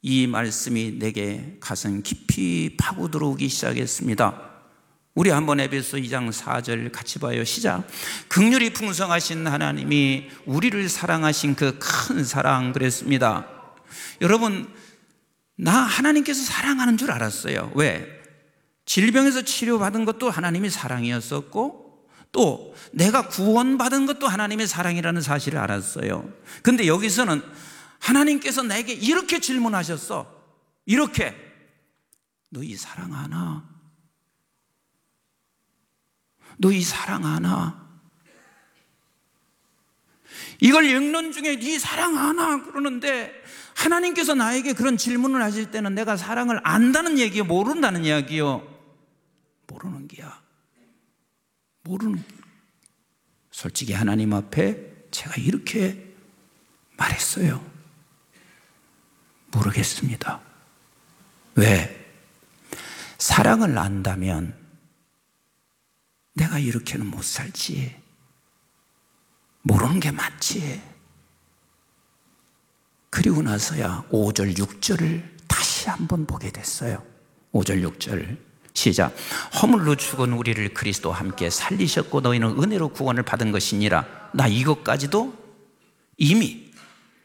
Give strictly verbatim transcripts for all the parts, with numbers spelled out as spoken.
이 말씀이 내게 가슴 깊이 파고 들어오기 시작했습니다. 우리 한번 에베소 이 장 사 절 같이 봐요. 시작. 긍휼이 풍성하신 하나님이 우리를 사랑하신 그 큰 사랑, 그랬습니다. 여러분, 나 하나님께서 사랑하는 줄 알았어요. 왜? 질병에서 치료받은 것도 하나님의 사랑이었었고, 또 내가 구원받은 것도 하나님의 사랑이라는 사실을 알았어요. 근데 여기서는 하나님께서 내게 이렇게 질문하셨어. 이렇게. 너희 사랑하나? 너희 사랑하나? 이걸 읽는 중에 네 사랑하나? 그러는데 하나님께서 나에게 그런 질문을 하실 때는 내가 사랑을 안다는 얘기요, 모른다는 이야기요? 모르는 게야. 모르는. 솔직히 하나님 앞에 제가 이렇게 말했어요. 모르겠습니다. 왜? 사랑을 안다면 내가 이렇게는 못 살지. 모르는 게 맞지. 그리고 나서야 오 절 육 절을 다시 한번 보게 됐어요. 오 절 육 절 시작. 허물로 죽은 우리를 그리스도와 함께 살리셨고 너희는 은혜로 구원을 받은 것이니라. 나 이것까지도 이미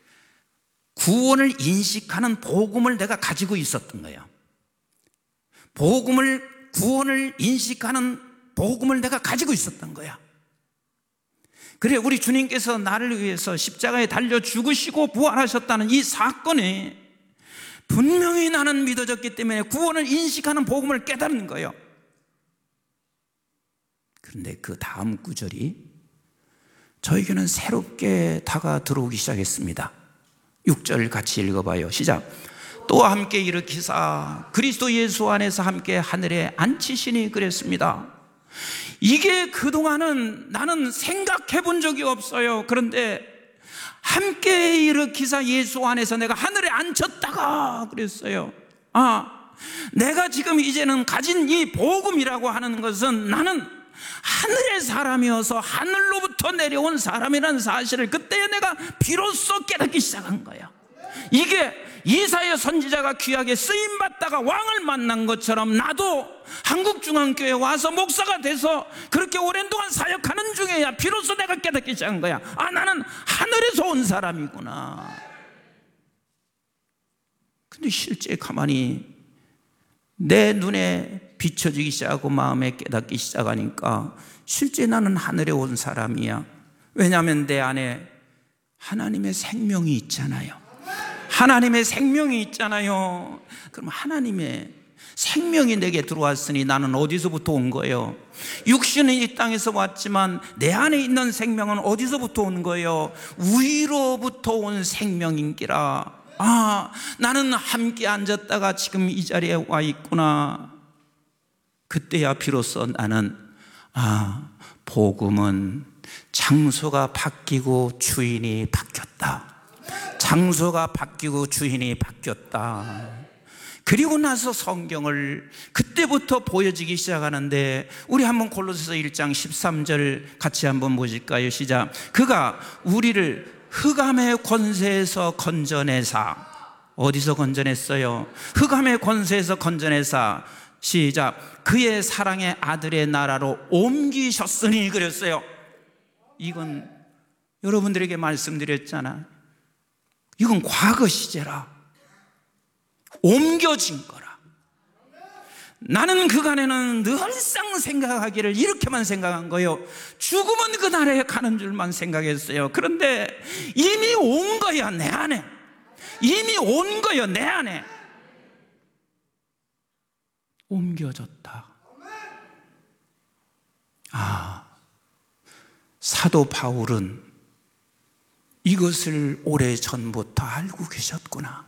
구원을 인식하는 복음을 내가 가지고 있었던 거야. 복음을, 구원을 인식하는 복음을 내가 가지고 있었던 거야. 그래, 우리 주님께서 나를 위해서 십자가에 달려 죽으시고 부활하셨다는 이 사건이 분명히 나는 믿어졌기 때문에 구원을 인식하는 복음을 깨달은 거예요. 그런데 그 다음 구절이 저에게는 새롭게 다가 들어오기 시작했습니다. 육 절 같이 읽어봐요. 시작. 또 함께 일으키사 그리스도 예수 안에서 함께 하늘에 앉히시니, 그랬습니다. 이게 그동안은 나는 생각해 본 적이 없어요. 그런데 함께 일으키사 예수 안에서 내가 하늘에 앉혔다가 그랬어요. 아, 내가 지금 이제는 가진 이 복음이라고 하는 것은 나는 하늘의 사람이어서 하늘로부터 내려온 사람이라는 사실을 그때 내가 비로소 깨닫기 시작한 거야. 이게 이사야 선지자가 귀하게 쓰임받다가 왕을 만난 것처럼 나도 한국중앙교회에 와서 목사가 돼서 그렇게 오랜 동안 사역하는 중에야 비로소 내가 깨닫기 시작한 거야. 아, 나는 하늘에서 온 사람이구나. 근데 실제 가만히 내 눈에 비춰지기 시작하고 마음에 깨닫기 시작하니까 실제 나는 하늘에 온 사람이야. 왜냐하면 내 안에 하나님의 생명이 있잖아요. 하나님의 생명이 있잖아요. 그럼 하나님의 생명이 내게 들어왔으니 나는 어디서부터 온 거예요? 육신은 이 땅에서 왔지만 내 안에 있는 생명은 어디서부터 온 거예요? 위로부터 온 생명인기라. 아, 나는 함께 앉았다가 지금 이 자리에 와 있구나. 그때야 비로소 나는, 아, 복음은 장소가 바뀌고 주인이 바뀌었다. 장소가 바뀌고 주인이 바뀌었다. 그리고 나서 성경을 그때부터 보여지기 시작하는데, 우리 한번 골로새서 일 장 십삼 절 같이 한번 보실까요? 시작. 그가 우리를 흑암의 권세에서 건져내사. 어디서 건져냈어요? 흑암의 권세에서 건져내사. 시작. 그의 사랑의 아들의 나라로 옮기셨으니, 그랬어요. 이건 여러분들에게 말씀드렸잖아. 이건 과거 시제라. 옮겨진 거라. 나는 그간에는 늘상 생각하기를 이렇게만 생각한 거예요. 죽으면 그 나라에 가는 줄만 생각했어요. 그런데 이미 온 거야, 내 안에. 이미 온 거야, 내 안에. 옮겨졌다. 아, 사도 바울은 이것을 오래전부터 알고 계셨구나.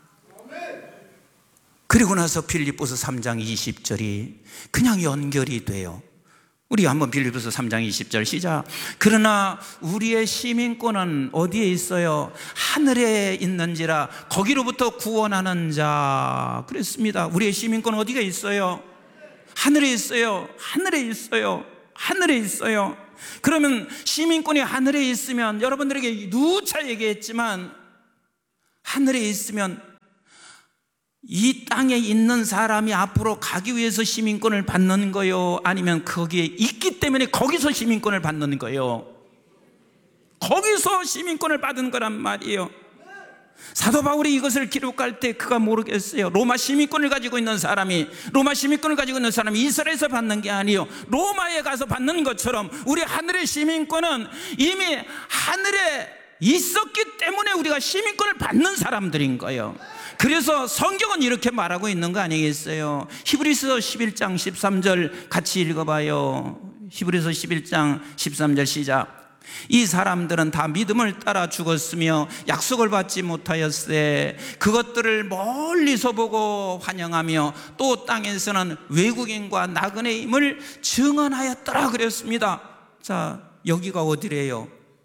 그리고 나서 빌립보서 삼 장 이십 절이 그냥 연결이 돼요. 우리 한번 빌립보서 삼 장 이십 절 시작. 그러나 우리의 시민권은 어디에 있어요? 하늘에 있는지라 거기로부터 구원하는 자. 그랬습니다. 우리의 시민권은 어디가 있어요? 하늘에 있어요. 하늘에 있어요. 하늘에 있어요. 그러면 시민권이 하늘에 있으면, 여러분들에게 누차 얘기했지만, 하늘에 있으면 이 땅에 있는 사람이 앞으로 가기 위해서 시민권을 받는 거요? 아니면 거기에 있기 때문에 거기서 시민권을 받는 거요? 거기서 시민권을 받은 거란 말이에요. 사도 바울이 이것을 기록할 때 그가 모르겠어요. 로마 시민권을 가지고 있는 사람이 로마 시민권을 가지고 있는 사람이 이스라엘에서 받는 게 아니에요. 로마에 가서 받는 것처럼 우리 하늘의 시민권은 이미 하늘에 있었기 때문에 우리가 시민권을 받는 사람들인 거예요. 그래서 성경은 이렇게 말하고 있는 거 아니겠어요? 히브리서 십일 장 십삼 절 같이 읽어봐요. 히브리서 십일 장 십삼 절 시작. 이 사람들은 다 믿음을 따라 죽었으며 약속을 받지 못하였으되 그것들을 멀리서 보고 환영하며 또 땅에서는 외국인과 나그네임을 증언하였더라 그랬습니다. 자, 여기가 어디래요?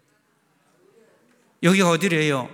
여기가 어디래요?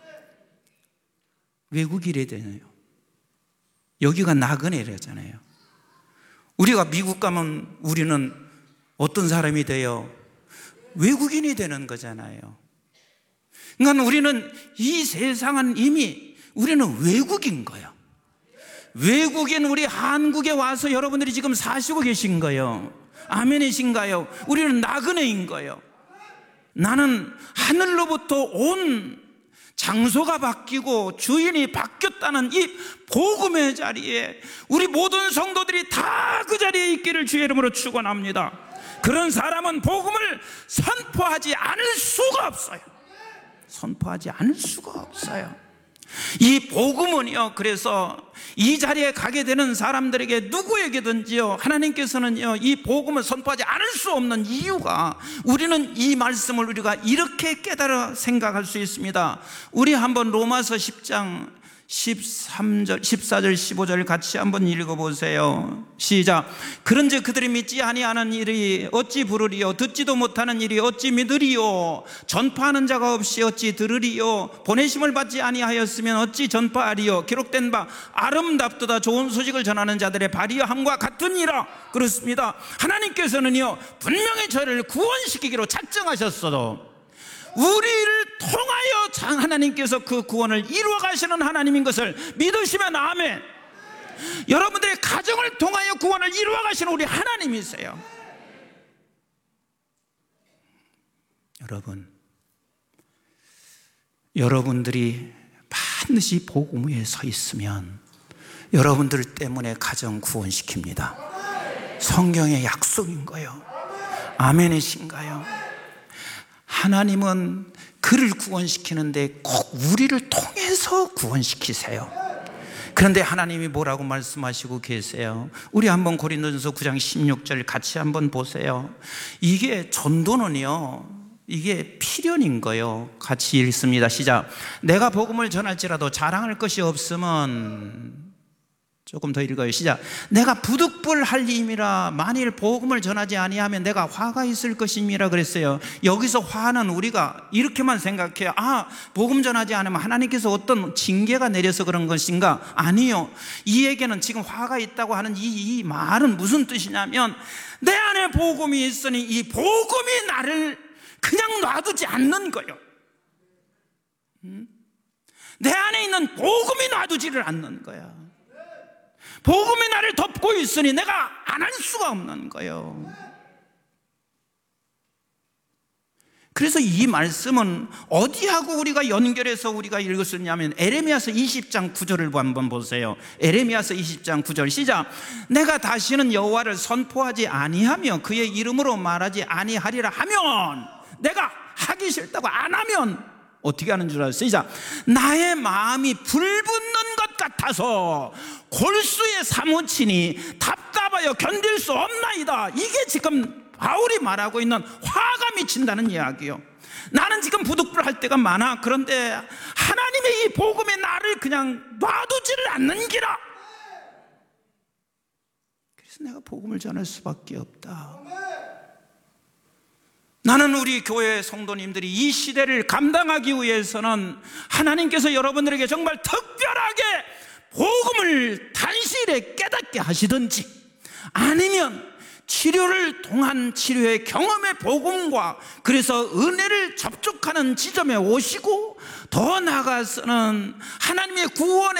외국이래 되네요. 여기가 나그네래잖아요. 우리가 미국 가면 우리는 어떤 사람이 돼요? 외국인이 되는 거잖아요. 그러니까 우리는 이 세상은 이미 우리는 외국인 거예요. 외국인 우리 한국에 와서 여러분들이 지금 사시고 계신 거예요. 아멘이신가요? 우리는 나그네인 거예요. 나는 하늘로부터 온 장소가 바뀌고 주인이 바뀌었다는 이 복음의 자리에 우리 모든 성도들이 다 그 자리에 있기를 주의 이름으로 축원합니다. 그런 사람은 복음을 선포하지 않을 수가 없어요. 선포하지 않을 수가 없어요. 이 복음은요, 그래서 이 자리에 가게 되는 사람들에게 누구에게든지요, 하나님께서는요, 이 복음을 선포하지 않을 수 없는 이유가, 우리는 이 말씀을 우리가 이렇게 깨달아 생각할 수 있습니다. 우리 한번 로마서 십 장 십삼 절, 십사 절, 십오 절 같이 한번 읽어보세요. 시작. 그런즉 그들이 믿지 아니하는 일이 어찌 부르리요? 듣지도 못하는 일이 어찌 믿으리요? 전파하는 자가 없이 어찌 들으리요? 보내심을 받지 아니하였으면 어찌 전파하리요? 기록된 바 아름답도다 좋은 소식을 전하는 자들의 발의함과 같으니라. 그렇습니다. 하나님께서는요, 분명히 저를 구원시키기로 작정하셨어도 우리를 통하여 하나님께서 그 구원을 이루어 가시는 하나님인 것을 믿으시면 아멘. 여러분들의 가정을 통하여 구원을 이루어 가시는 우리 하나님이세요. 여러분, 여러분들이 반드시 복음 위에 서 있으면 여러분들 때문에 가정 구원시킵니다. 성경의 약속인 거예요. 아멘이신가요? 하나님은 그를 구원시키는데 꼭 우리를 통해서 구원시키세요. 그런데 하나님이 뭐라고 말씀하시고 계세요? 우리 한번 고린도전서 구 장 십육 절 같이 한번 보세요. 이게 전도는요, 이게 필연인 거예요. 같이 읽습니다. 시작. 내가 복음을 전할지라도 자랑할 것이 없으면, 조금 더 읽어요. 시작. 내가 부득불할 임이라 만일 복음을 전하지 아니하면 내가 화가 있을 것임이라 그랬어요. 여기서 화는 우리가 이렇게만 생각해요. 아, 복음 전하지 않으면 하나님께서 어떤 징계가 내려서 그런 것인가? 아니요. 이에게는 지금 화가 있다고 하는 이, 이 말은 무슨 뜻이냐면, 내 안에 복음이 있으니 이 복음이 나를 그냥 놔두지 않는 거예요. 음? 내 안에 있는 복음이 놔두지를 않는 거야. 복음이 나를 덮고 있으니 내가 안 할 수가 없는 거예요. 그래서 이 말씀은 어디하고 우리가 연결해서 우리가 읽었었냐면 에레미야서 이십 장 구 절을 한번 보세요. 에레미야서 이십 장 구 절 시작. 내가 다시는 여호와를 선포하지 아니하며 그의 이름으로 말하지 아니하리라 하면, 내가 하기 싫다고 안 하면 어떻게 하는 줄 아세요? 시작. 나의 마음이 불붙는 것 같아서 골수에 사무치니 답답하여 견딜 수 없나이다. 이게 지금 바울이 말하고 있는 화가 미친다는 이야기요. 나는 지금 부득불할 때가 많아. 그런데 하나님의 이 복음이 나를 그냥 놔두지를 않는 기라. 그래서 내가 복음을 전할 수밖에 없다. 나는 우리 교회 성도님들이 이 시대를 감당하기 위해서는 하나님께서 여러분들에게 정말 특별하게 복음을 단실에 깨닫게 하시든지, 아니면 치료를 통한 치료의 경험의 복음과 그래서 은혜를 접촉하는 지점에 오시고, 더 나아가서는 하나님의 구원의